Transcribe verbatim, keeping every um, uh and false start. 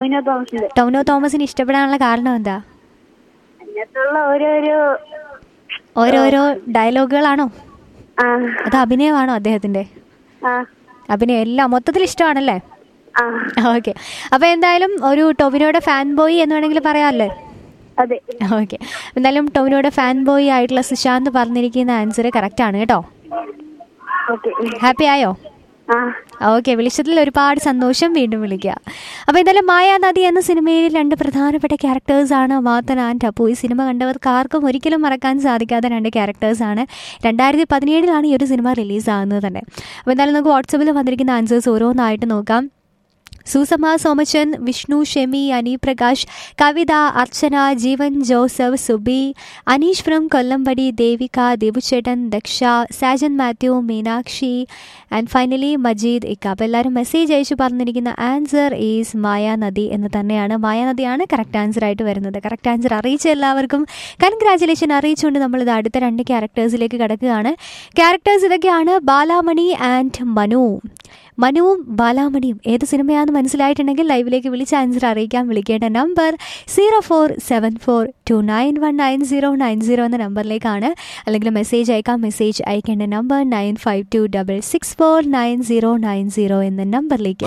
ടോമിനോ തോമസിന്റെ. ടൊവിനോ തോമസിന് ഇഷ്ടപ്പെടാനുള്ള കാരണം എന്താ? അതിനകത്തുള്ള ഓരോരോ ഓരോരോ ഡയലോഗുകളാണോ ആ അത് അഭിനയമാണോ അദ്ദേഹത്തിന്റെ? ആ അഭിനയം എല്ലാം മൊത്തത്തിൽ ഇഷ്ടമാണല്ലേ? ആ ഓക്കെ. അപ്പോൾ എന്തായാലും ഒരു ടൊവിനോയുടെ ഫാൻ ബോയ് എന്ന് വേണമെങ്കിൽ പറയാമല്ലേ? അതെ. ഓക്കെ. എന്തായാലും ടൊവിനോയുടെ ഫാൻ ബോയ് ആയിട്ടുള്ള സുശാന്ത് പറഞ്ഞിരിക്കുന്ന ആൻസർ കറക്റ്റ് ആണ് കേട്ടോ. ഓക്കെ. ഹാപ്പി ആയോ? ആ ഓക്കെ. വിളിച്ചതിൽ ഒരുപാട് സന്തോഷം. വീണ്ടും വിളിക്കുക. അപ്പോൾ എന്തായാലും മായാനദി എന്ന സിനിമയിൽ രണ്ട് പ്രധാനപ്പെട്ട ക്യാരക്ടേഴ്സാണ് മാത്തൻ ആൻഡ് അപ്പു. ഈ സിനിമ കണ്ടവർക്ക് ആർക്കും ഒരിക്കലും മറക്കാൻ സാധിക്കാത്ത രണ്ട് ക്യാരക്ടേഴ്സാണ്. രണ്ടായിരത്തി പതിനേഴിലാണ് ഈ ഒരു സിനിമ റിലീസാകുന്നത് തന്നെ. അപ്പോൾ എന്തായാലും നമുക്ക് വാട്സപ്പിൽ വന്നിരിക്കുന്ന ആൻസേഴ്സ് ഓരോന്നായിട്ട് നോക്കാം. സുസമ സോമച്ചൻ, വിഷ്ണു, ഷെമി, അനി പ്രകാശ്, കവിത, അർച്ചന, ജീവൻ Joseph, Subi, Aneesh from Kollampadi, Devika, ദേവുചേട്ടൻ, Daksha, Sajan Mathew, Meenakshi and finally Majeed ഇക്ക. അപ്പോൾ എല്ലാവരും മെസ്സേജ് അയച്ചു പറഞ്ഞിരിക്കുന്ന ആൻസർ ഈസ് മായാനദി എന്ന് തന്നെയാണ്. മായാനദിയാണ് കറക്റ്റ് ആൻസർ ആയിട്ട് വരുന്നത്. കറക്റ്റ് ആൻസർ അറിയിച്ച എല്ലാവർക്കും കൺഗ്രാജുലേഷൻ അറിയിച്ചുകൊണ്ട് നമ്മളിത് അടുത്ത രണ്ട് ക്യാരക്ടേഴ്സിലേക്ക് കിടക്കുകയാണ്. ക്യാരക്ടേഴ്സ് ഇതൊക്കെയാണ്: ബാലാമണി ആൻഡ് മനു. മനുവും ബാലാമണിയും ഏത് സിനിമയാണെന്ന് മനസ്സിലായിട്ടുണ്ടെങ്കിൽ ലൈവിലേക്ക് വിളിച്ച് ആൻസർ അറിയിക്കാൻ വിളിക്കേണ്ട number zero four seven four to nine one nine zero nine zero എന്ന നമ്പറിലേക്കാണ്. അല്ലെങ്കിൽ മെസ്സേജ് അയക്കാം. മെസ്സേജ് അയക്കേണ്ട number nine five to double six four nine zero nine zero എന്ന നമ്പറിലേക്ക്.